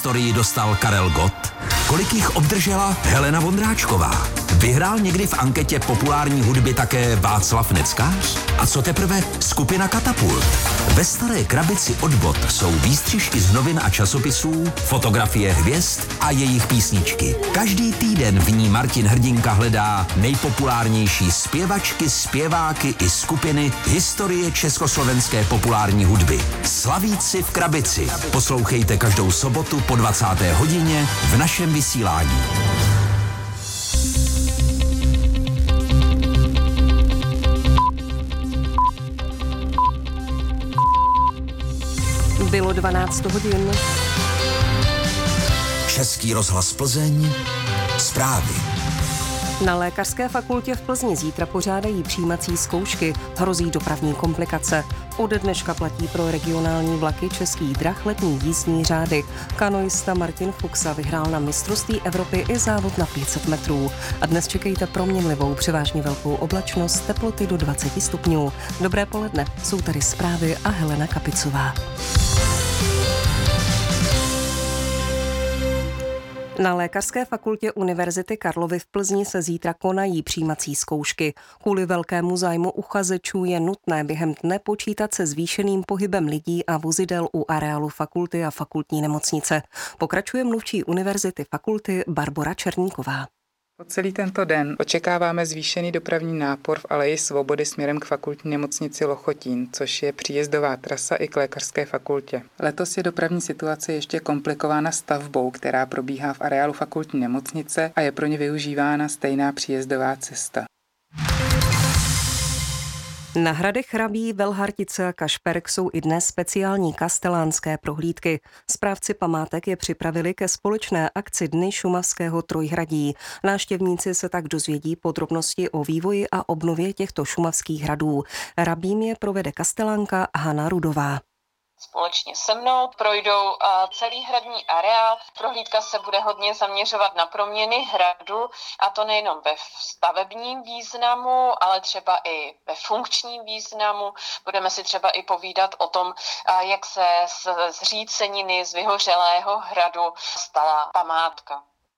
historii dostal Karel Gott? Kolik jich obdržela Helena Vondráčková? Vyhrál někdy v anketě populární hudby také Václav Neckář? A co teprve skupina Katapult? Ve Staré krabici od Bot jsou výstřižky z novin a časopisů, fotografie hvězd a jejich písničky. Každý týden v ní Martin Hrdinka hledá nejpopulárnější zpěvačky, zpěváky i skupiny historie československé populární hudby. Slavíci v krabici. Poslouchejte každou sobotu po 20. hodině v našem vysílání. Bylo 12 hodin. Český rozhlas Plzeň. Zprávy. Na Lékařské fakultě v Plzni zítra pořádají přijímací zkoušky. Hrozí dopravní komplikace. Od dneška platí pro regionální vlaky Českých drah letní jízdní řády. Kanoista Martin Fuxa vyhrál na mistrovství Evropy i závod na 500 metrů. A dnes čekejte proměnlivou, převážně velkou oblačnost, teploty do 20 stupňů. Dobré poledne, jsou tady zprávy a Helena Kapicová. Na Lékařské fakultě Univerzity Karlovy v Plzni se zítra konají přijímací zkoušky. Kvůli velkému zájmu uchazečů je nutné během dne počítat se zvýšeným pohybem lidí a vozidel u areálu fakulty a fakultní nemocnice. Pokračuje mluvčí Univerzity fakulty Barbora Černíková. Po celý tento den očekáváme zvýšený dopravní nápor v Aleji Svobody směrem k fakultní nemocnici Lochotín, což je příjezdová trasa i k Lékařské fakultě. Letos je dopravní situace ještě komplikována stavbou, která probíhá v areálu fakultní nemocnice a je pro ně využívána stejná příjezdová cesta. Na hradech Hrabí, Velhartice a Kašperk jsou i dnes speciální kastelánské prohlídky. Správci památek je připravili ke společné akci Dny šumavského Trojhradí. Návštěvníci se tak dozvědí podrobnosti o vývoji a obnově těchto šumavských hradů. Rabím je provede kastelánka Hana Rudová. Společně se mnou projdou celý hradní areál. Prohlídka se bude hodně zaměřovat na proměny hradu, a to nejenom ve stavebním významu, ale třeba i ve funkčním významu. Budeme si třeba i povídat o tom, jak se z zříceniny, z vyhořelého hradu stala památka.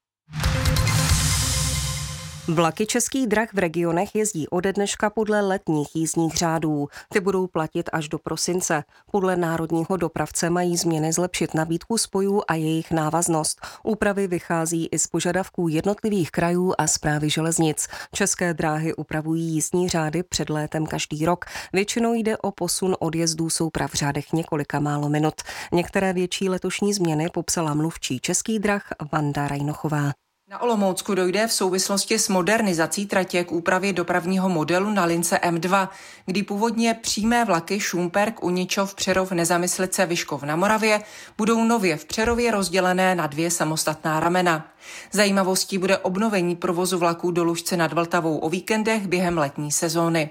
Vlaky Českých drah v regionech jezdí ode dneška podle letních jízdních řádů. Ty budou platit až do prosince. Podle národního dopravce mají změny zlepšit nabídku spojů a jejich návaznost. Úpravy vychází i z požadavků jednotlivých krajů a správy železnic. České dráhy upravují jízdní řády před létem každý rok. Většinou jde o posun odjezdů souprav v řádech několika málo minut. Některé větší letošní změny popsala mluvčí Českých drah Vanda Rajnochová. Na Olomoucku dojde v souvislosti s modernizací tratě k úpravě dopravního modelu na lince M2, kdy původně přímé vlaky Šumperk, Uničov, Přerov, Nezamyslice, Vyškov na Moravě budou nově v Přerově rozdělené na 2 samostatná ramena. Zajímavostí bude obnovení provozu vlaků do Lužce nad Vltavou o víkendech během letní sezóny.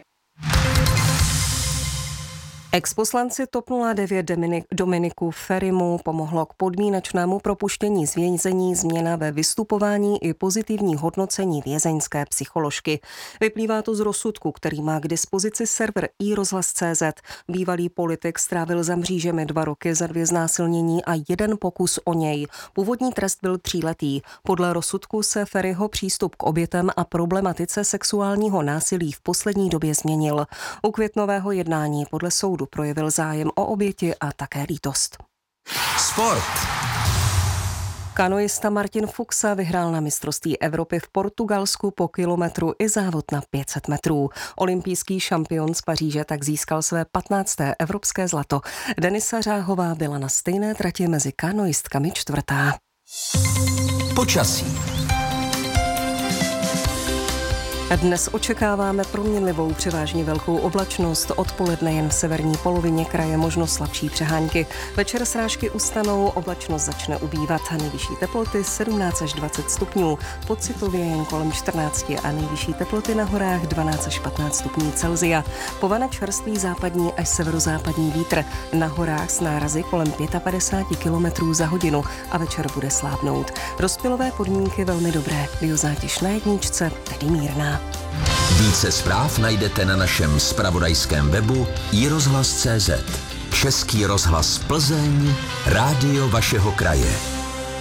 Exposlanci TOP 09 Dominiku Ferimu pomohlo k podmínečnému propuštění z vězení změna ve vystupování i pozitivní hodnocení vězeňské psycholožky. Vyplývá to z rozsudku, který má k dispozici server iRozhlas.cz. Bývalý politik strávil za mřížemi 2 roky za 2 znásilnění a 1 pokus o něj. Původní trest byl 3letý. Podle rozsudku se Feriho přístup k obětem a problematice sexuálního násilí v poslední době změnil. U květnového jednání podle soudu projevil zájem o oběti a také lítost. Sport. Kanoista Martin Fuxa vyhrál na mistrovství Evropy v Portugalsku po kilometru i závod na 500 metrů. Olympijský šampion z Paříže tak získal své 15. evropské zlato. Denisa Řáhová byla na stejné trati mezi kanoistkami 4. Počasí. Dnes očekáváme proměnlivou převážně velkou oblačnost, odpoledne jen v severní polovině kraje možnost slabší přehánky. Večer srážky ustanou, oblačnost začne ubývat, nejvyšší teploty 17 až 20 stupňů, pocitově jen kolem 14 a nejvyšší teploty na horách 12 až 15 stupňů Celsia. Povane čerstvý západní až severozápadní vítr, na horách s nárazy kolem 55 km za hodinu a večer bude slábnout. Rozptylové podmínky velmi dobré, biozátěž na jedničce, tedy mírná. Více zpráv najdete na našem zpravodajském webu iRozhlas.cz. Český rozhlas Plzeň, rádio vašeho kraje.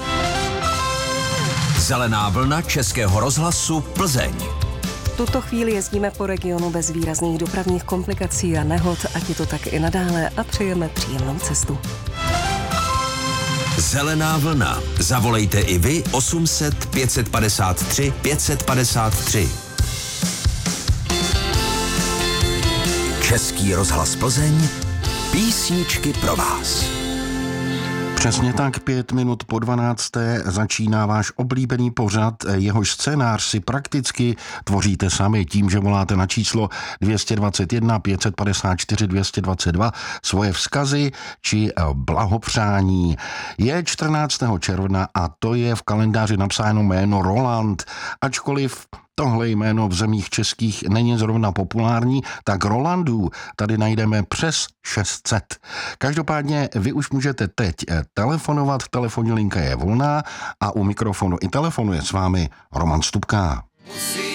Zelená vlna Českého rozhlasu Plzeň. V tuto chvíli jezdíme po regionu bez výrazných dopravních komplikací a nehod, ať je to tak i nadále, a přejeme příjemnou cestu. Zelená vlna. Zavolejte i vy 800 553 553. Český rozhlas Plzeň. Písničky pro vás. Přesně tak 5 minut po 12. začíná váš oblíbený pořad, jehož scénář si prakticky tvoříte sami tím, že voláte na číslo 221 554 222 svoje vzkazy či blahopřání. Je 14. června a to je v kalendáři napsáno jméno Roland, ačkoliv tohle jméno v zemích českých není zrovna populární, tak Rolandů tady najdeme přes 600. Každopádně vy už můžete teď telefonovat, telefonní linka je volná a u mikrofonu i telefonu je s vámi Roman Stupka. Musí